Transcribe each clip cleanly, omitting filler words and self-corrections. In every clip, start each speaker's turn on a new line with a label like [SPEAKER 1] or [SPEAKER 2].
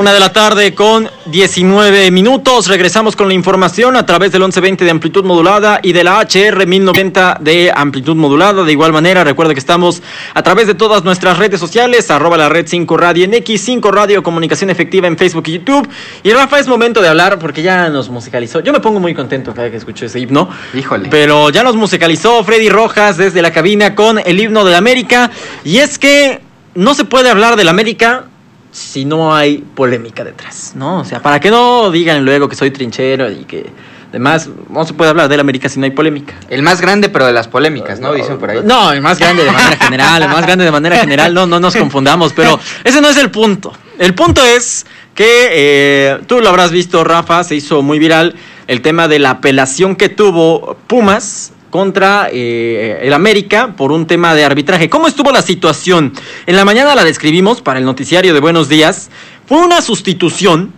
[SPEAKER 1] 1:00 con 19 minutos. Regresamos con la información a través del 1120 de amplitud modulada y de la HR 1090 de amplitud modulada. De igual manera, recuerda que estamos a través de todas nuestras redes sociales, @la red 5 Radio en X, 5 Radio Comunicación Efectiva en Facebook y YouTube. Y Rafa, es momento de hablar porque ya nos musicalizó. Yo me pongo muy contento cada que escucho ese himno.
[SPEAKER 2] Híjole.
[SPEAKER 1] Pero ya nos musicalizó Freddy Rojas desde la cabina con el himno de la América. Y es que no se puede hablar de la América si no hay polémica detrás, ¿no? O sea, para que no digan luego que soy trinchero y que además no se puede hablar de la América si no hay polémica.
[SPEAKER 2] El más grande, pero de las polémicas, ¿no? Dicen por ahí.
[SPEAKER 1] No, el más grande de manera general, el más grande de manera general, no nos confundamos, pero ese no es el punto. El punto es que tú lo habrás visto, Rafa, se hizo muy viral el tema de la apelación que tuvo Pumas contra el América por un tema de arbitraje. ¿Cómo estuvo la situación? En la mañana la describimos para el noticiario de Buenos Días. Fue una sustitución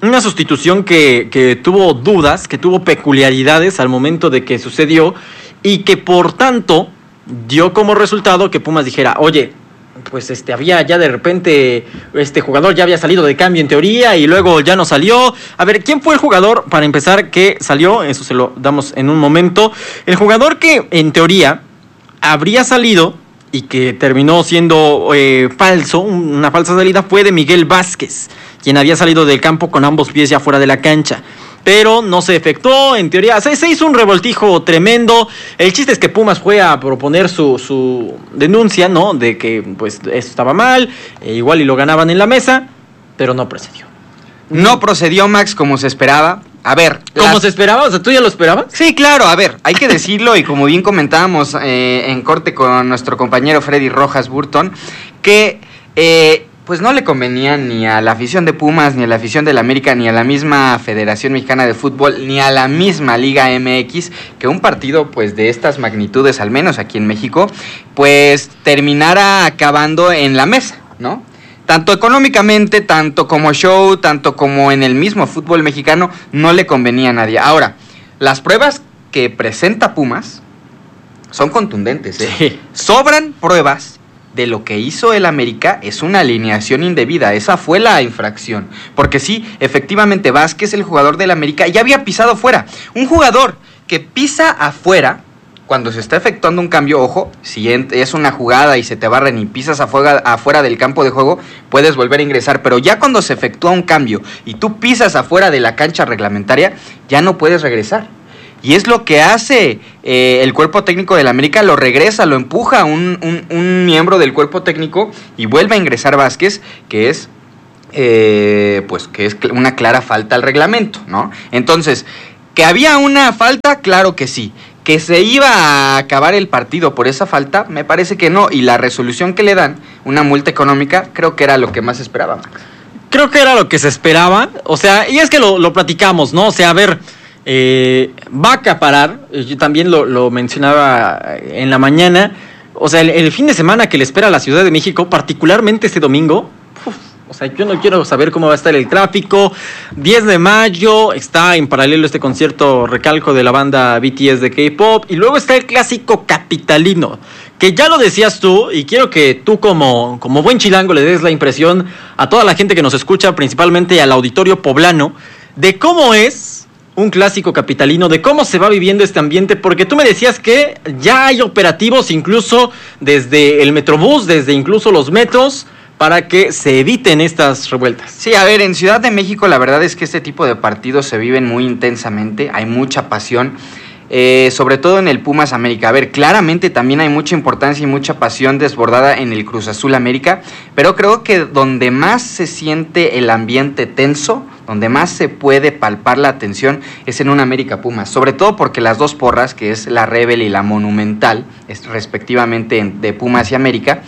[SPEAKER 1] que tuvo dudas, que tuvo peculiaridades al momento de que sucedió y que por tanto dio como resultado que Pumas dijera, oye, pues había ya de repente, este jugador ya había salido de cambio en teoría y luego ya no salió. A ver, ¿quién fue el jugador, para empezar, que salió? Eso se lo damos en un momento. El jugador que en teoría habría salido y que terminó siendo falso, una falsa salida, fue de Miguel Vázquez, quien había salido del campo con ambos pies ya fuera de la cancha. Pero no se efectuó, en teoría, se hizo un revoltijo tremendo. El chiste es que Pumas fue a proponer su denuncia, ¿no? De que pues eso estaba mal, igual y lo ganaban en la mesa, pero no procedió.
[SPEAKER 2] No procedió, Max, como se esperaba. A ver,
[SPEAKER 1] ¿cómo se esperaba? O sea, ¿tú ya lo esperabas?
[SPEAKER 2] Sí, claro, a ver, hay que decirlo, y como bien comentábamos en corte con nuestro compañero Freddy Rojas Burton, que pues no le convenía ni a la afición de Pumas, ni a la afición de la América, ni a la misma Federación Mexicana de Fútbol, ni a la misma Liga MX, que un partido pues de estas magnitudes, al menos aquí en México, pues terminara acabando en la mesa, ¿no? Tanto económicamente, tanto como show, tanto como en el mismo fútbol mexicano, no le convenía a nadie. Ahora, las pruebas que presenta Pumas son contundentes, ¿eh?
[SPEAKER 1] Sí.
[SPEAKER 2] Sobran pruebas de lo que hizo el América. Es una alineación indebida, esa fue la infracción, porque sí, efectivamente Vázquez, el jugador del América, ya había pisado fuera. Un jugador que pisa afuera cuando se está efectuando un cambio, ojo, si es una jugada y se te barren y pisas afuera del campo de juego, puedes volver a ingresar, pero ya cuando se efectúa un cambio y tú pisas afuera de la cancha reglamentaria, ya no puedes regresar. Y es lo que hace el cuerpo técnico del América, lo regresa, lo empuja un miembro del cuerpo técnico y vuelve a ingresar Vázquez, que es una clara falta al reglamento, ¿no? Entonces, ¿que había una falta? Claro que sí. ¿Que se iba a acabar el partido por esa falta? Me parece que no. Y la resolución que le dan, una multa económica, creo que era lo que más esperaba, Max.
[SPEAKER 1] Creo que era lo que se esperaba. O sea, y es que lo platicamos, ¿no? O sea, a ver, va a acaparar, yo también lo mencionaba en la mañana, o sea, el fin de semana que le espera a la Ciudad de México, particularmente este domingo, o sea, yo no quiero saber cómo va a estar el tráfico. 10 de mayo está en paralelo este concierto, recalco, de la banda BTS de K-pop, y luego está el clásico capitalino, que ya lo decías tú, y quiero que tú como buen chilango le des la impresión a toda la gente que nos escucha, principalmente al auditorio poblano, de cómo es un clásico capitalino, de cómo se va viviendo este ambiente, porque tú me decías que ya hay operativos incluso desde el Metrobús, desde incluso los metros, para que se eviten estas revueltas.
[SPEAKER 2] Sí, a ver, en Ciudad de México la verdad es que este tipo de partidos se viven muy intensamente, hay mucha pasión, sobre todo en el Pumas América. A ver, claramente también hay mucha importancia y mucha pasión desbordada en el Cruz Azul América, pero creo que donde más se siente el ambiente tenso, donde más se puede palpar la tensión, es en un América Pumas, sobre todo porque las dos porras, que es la Rebel y la Monumental, respectivamente de Pumas y América,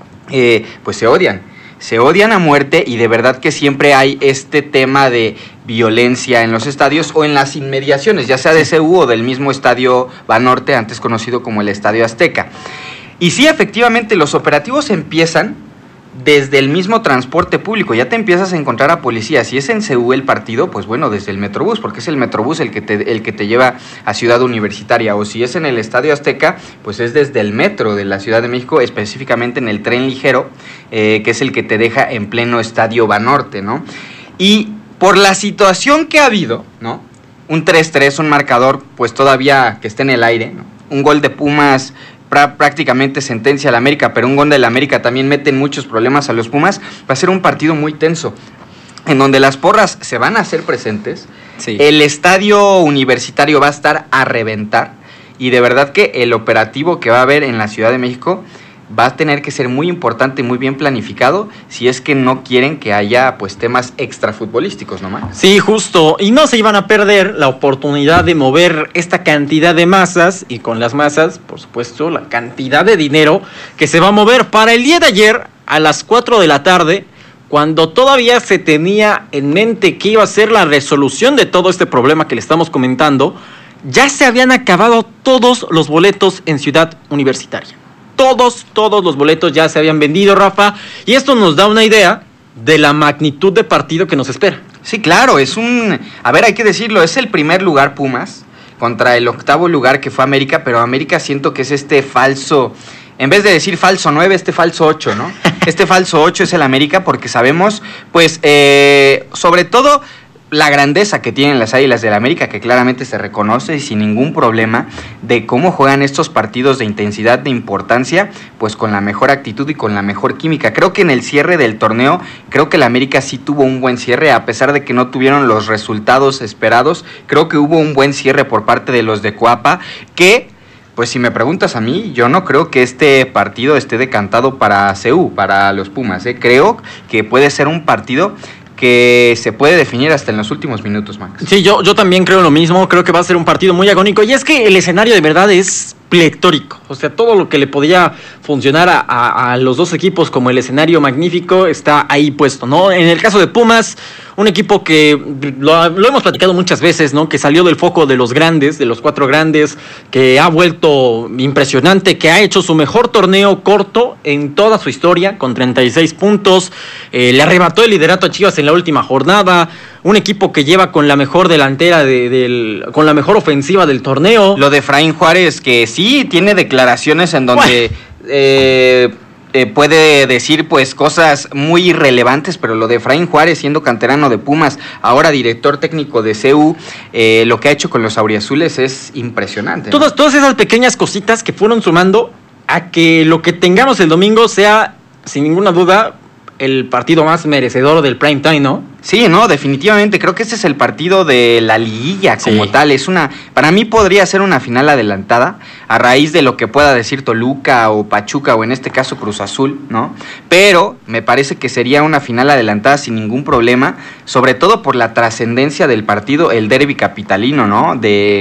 [SPEAKER 2] pues se odian a muerte, y de verdad que siempre hay este tema de violencia en los estadios o en las inmediaciones, ya sea de CU o del mismo Estadio Banorte, antes conocido como el Estadio Azteca. Y sí, efectivamente, los operativos empiezan desde el mismo transporte público, ya te empiezas a encontrar a policías. Si es en CU el partido, pues bueno, desde el Metrobús, porque es el Metrobús el que te lleva a Ciudad Universitaria, o si es en el Estadio Azteca, pues es desde el metro de la Ciudad de México, específicamente en el tren ligero, que es el que te deja en pleno Estadio Banorte, ¿no? Y por la situación que ha habido, ¿no? Un 3-3, un marcador pues todavía que esté en el aire, ¿no? Un gol de Pumas prácticamente sentencia al América, pero un gol del América también mete en muchos problemas a los Pumas. Va a ser un partido muy tenso, en donde las porras se van a hacer presentes. Sí. El estadio universitario va a estar a reventar, y de verdad que el operativo que va a haber en la Ciudad de México va a tener que ser muy importante y muy bien planificado si es que no quieren que haya pues temas extrafutbolísticos nomás.
[SPEAKER 1] Sí, justo, y no se iban a perder la oportunidad de mover esta cantidad de masas, y con las masas, por supuesto, la cantidad de dinero que se va a mover. Para el día de ayer, a las 4 de la tarde, cuando todavía se tenía en mente que iba a ser la resolución de todo este problema que le estamos comentando, ya se habían acabado todos los boletos en Ciudad Universitaria. Todos los boletos ya se habían vendido, Rafa, y esto nos da una idea de la magnitud de partido que nos espera.
[SPEAKER 2] Sí, claro, hay que decirlo, es el primer lugar Pumas contra el octavo lugar que fue América, pero América siento que es este falso, en vez de decir falso 9, falso 8, ¿no? Este falso 8 es el América, porque sabemos, pues, sobre todo la grandeza que tienen las Águilas del la América, que claramente se reconoce y sin ningún problema, de cómo juegan estos partidos de intensidad, de importancia, pues con la mejor actitud y con la mejor química. Creo que en el cierre del torneo, creo que la América sí tuvo un buen cierre, a pesar de que no tuvieron los resultados esperados. Creo que hubo un buen cierre por parte de los de Coapa, que, pues si me preguntas a mí, yo no creo que este partido esté decantado para CU, para los Pumas, Creo que puede ser un partido que se puede definir hasta en los últimos minutos, Max.
[SPEAKER 1] Sí, yo también creo lo mismo. Creo que va a ser un partido muy agónico, y es que el escenario de verdad es pletórico. O sea, todo lo que le podía funcionar a los dos equipos como el escenario magnífico está ahí puesto, ¿no? En el caso de Pumas, un equipo que lo hemos platicado muchas veces, ¿no? Que salió del foco de los grandes, de los 4 grandes, que ha vuelto impresionante, que ha hecho su mejor torneo corto en toda su historia, con 36 puntos, le arrebató el liderato a Chivas en la última jornada. Un equipo que lleva con la mejor delantera, con la mejor ofensiva del torneo.
[SPEAKER 2] Lo de Efraín Juárez, que sí tiene declaraciones en donde puede decir pues cosas muy irrelevantes, pero lo de Efraín Juárez, siendo canterano de Pumas, ahora director técnico de CU, lo que ha hecho con los auriazules es impresionante, ¿no?
[SPEAKER 1] Todas esas pequeñas cositas que fueron sumando a que lo que tengamos el domingo sea, sin ninguna duda, el partido más merecedor del prime time, ¿no?
[SPEAKER 2] Sí, no, definitivamente, creo que ese es el partido de la liguilla como tal. Para mí podría ser una final adelantada, a raíz de lo que pueda decir Toluca o Pachuca, o en este caso Cruz Azul, ¿no? Pero me parece que sería una final adelantada sin ningún problema, sobre todo por la trascendencia del partido, el derbi capitalino, ¿no?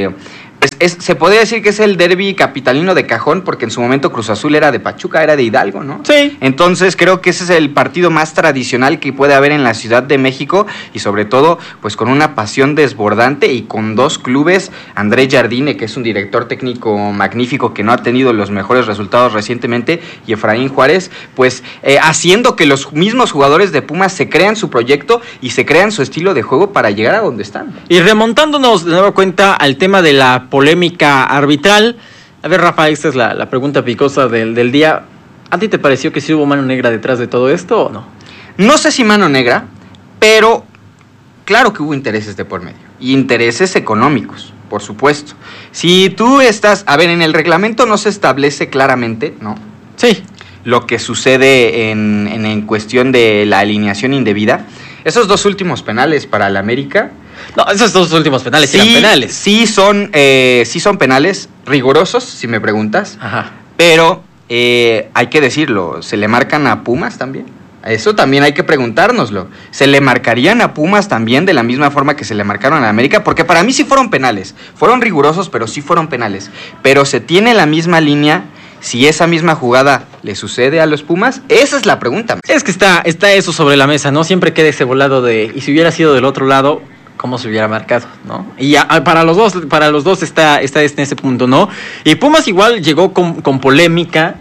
[SPEAKER 2] Se podría decir que es el derbi capitalino de cajón, porque en su momento Cruz Azul era de Pachuca, era de Hidalgo, ¿no?
[SPEAKER 1] Sí.
[SPEAKER 2] Entonces creo que ese es el partido más tradicional que puede haber en la Ciudad de México, y sobre todo pues con una pasión desbordante y con dos clubes, Andrés Jardine, que es un director técnico magnífico que no ha tenido los mejores resultados recientemente, y Efraín Juárez, pues haciendo que los mismos jugadores de Pumas se crean su proyecto y se crean su estilo de juego para llegar a donde están.
[SPEAKER 1] Y remontándonos de nueva cuenta al tema de la polémica arbitral. A ver, Rafa, esta es la pregunta picosa del día. ¿A ti te pareció que sí hubo mano negra detrás de todo esto o no?
[SPEAKER 2] No sé si mano negra, pero claro que hubo intereses de por medio. Y intereses económicos, por supuesto. Si tú estás... A ver, en el reglamento no se establece claramente, ¿no?
[SPEAKER 1] Sí.
[SPEAKER 2] Lo que sucede en cuestión de la alineación indebida. Esos 2 últimos penales para el América...
[SPEAKER 1] No, esos 2 últimos penales sí eran penales.
[SPEAKER 2] Sí son penales rigurosos, si me preguntas.
[SPEAKER 1] Ajá.
[SPEAKER 2] Pero hay que decirlo, ¿se le marcan a Pumas también? Eso también hay que preguntárnoslo. ¿Se le marcarían a Pumas también de la misma forma que se le marcaron a América? Porque para mí sí fueron penales. Fueron rigurosos, pero sí fueron penales. Pero se tiene la misma línea. Si esa misma jugada le sucede a los Pumas, esa es la pregunta.
[SPEAKER 1] Es que está eso sobre la mesa, ¿no? Siempre queda ese volado de, y si hubiera sido del otro lado, ¿cómo se hubiera marcado, no? Y para los dos está en ese punto, ¿no? Y Pumas igual llegó con polémica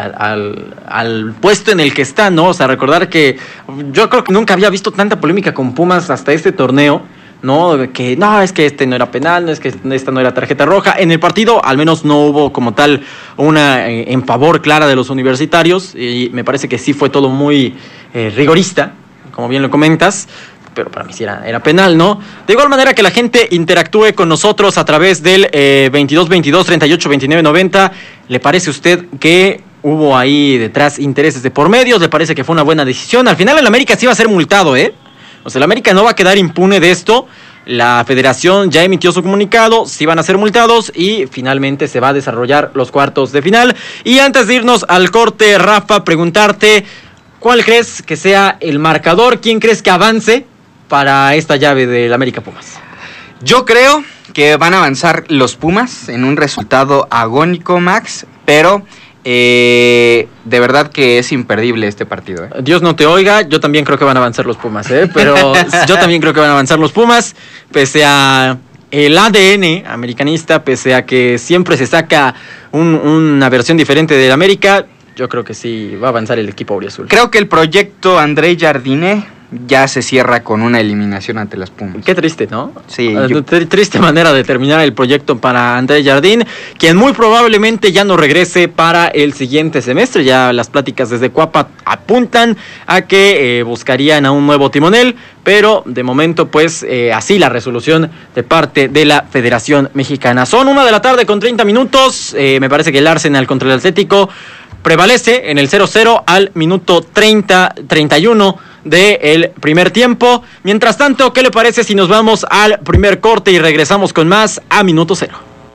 [SPEAKER 1] al puesto en el que está, ¿no? O sea, recordar que yo creo que nunca había visto tanta polémica con Pumas hasta este torneo, ¿no? Que no, es que este no era penal, no es que esta no era tarjeta roja. En el partido al menos no hubo como tal una en favor clara de los universitarios, y me parece que sí fue todo muy rigorista, como bien lo comentas. pero para mí sí era penal, ¿no? De igual manera que la gente interactúe con nosotros a través del 22-22-38-29-90. ¿Le parece a usted que hubo ahí detrás intereses de por medio? ¿Le parece que fue una buena decisión? Al final el América sí va a ser multado, ¿eh? O sea, el América no va a quedar impune de esto. La federación ya emitió su comunicado, sí van a ser multados y finalmente se va a desarrollar los cuartos de final. Y antes de irnos al corte, Rafa, preguntarte, ¿cuál crees que sea el marcador? ¿Quién crees que avance para esta llave del América Pumas?
[SPEAKER 2] Yo creo que van a avanzar los Pumas en un resultado agónico, Max, pero de verdad que es imperdible este partido.
[SPEAKER 1] Dios no te oiga, yo también creo que van a avanzar los Pumas, pero yo también creo que van a avanzar los Pumas, pese a el ADN americanista, pese a que siempre se saca una versión diferente del América. Yo creo que sí va a avanzar el equipo auriazul.
[SPEAKER 2] Creo que el proyecto André Jardine ya se cierra con una eliminación ante las Pumas.
[SPEAKER 1] Qué triste, ¿no?
[SPEAKER 2] Sí.
[SPEAKER 1] Triste manera de terminar el proyecto para André Jardine, quien muy probablemente ya no regrese para el siguiente semestre. Ya las pláticas desde Cuapa apuntan a que buscarían a un nuevo timonel, pero de momento pues así la resolución de parte de la Federación Mexicana. Son 1:30 p.m. Me parece que el Arsenal contra el Atlético prevalece en el 0-0 al minuto 31 del primer tiempo. Mientras tanto, ¿qué le parece si nos vamos al primer corte y regresamos con más a minuto 0?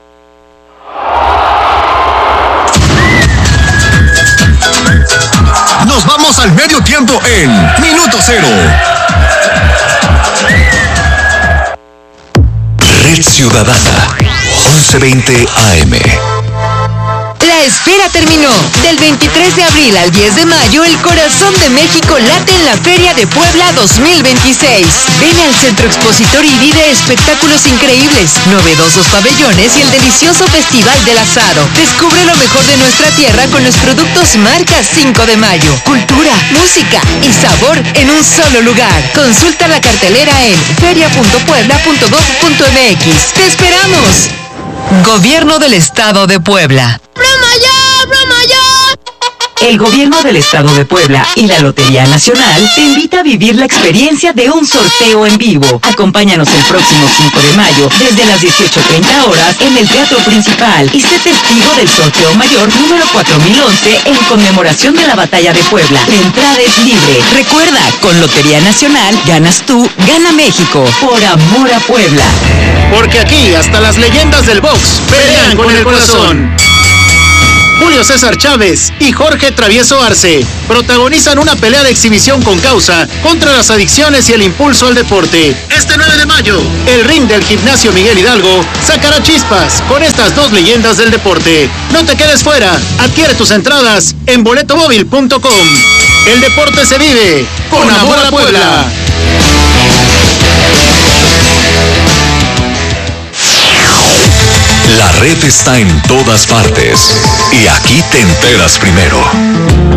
[SPEAKER 3] Nos vamos al medio tiempo en minuto 0. Red Ciudadana, 11:20 AM.
[SPEAKER 4] La espera terminó. Del 23 de abril al 10 de mayo, el corazón de México late en la Feria de Puebla 2026. Ven al Centro Expositor y vive espectáculos increíbles, novedosos pabellones y el delicioso Festival del Asado. Descubre lo mejor de nuestra tierra con los productos marca 5 de mayo. Cultura, música y sabor en un solo lugar. Consulta la cartelera en feria.puebla.gov.mx. ¡Te esperamos! Gobierno del Estado de Puebla.
[SPEAKER 5] ¡Broma ya!
[SPEAKER 4] El Gobierno del Estado de Puebla y la Lotería Nacional te invita a vivir la experiencia de un sorteo en vivo. Acompáñanos el próximo 5 de mayo desde las 18:30 horas en el Teatro Principal y sé testigo del sorteo mayor número 4011 en conmemoración de la Batalla de Puebla. La entrada es libre. Recuerda, con Lotería Nacional ganas tú, gana México. Por amor a Puebla.
[SPEAKER 6] Porque aquí hasta las leyendas del box pelean con el corazón. Julio César Chávez y Jorge Travieso Arce protagonizan una pelea de exhibición con causa contra las adicciones y el impulso al deporte. Este 9 de mayo, el ring del Gimnasio Miguel Hidalgo sacará chispas con estas dos leyendas del deporte. No te quedes fuera, adquiere tus entradas en boletomóvil.com. El deporte se vive con amor a Puebla.
[SPEAKER 3] La red está en todas partes y aquí te enteras primero.